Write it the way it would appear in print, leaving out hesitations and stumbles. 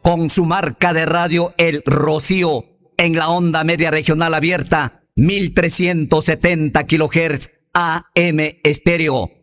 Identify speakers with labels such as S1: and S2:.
S1: con su marca de radio El Rocío en la onda media regional abierta 1370 kHz AM estéreo.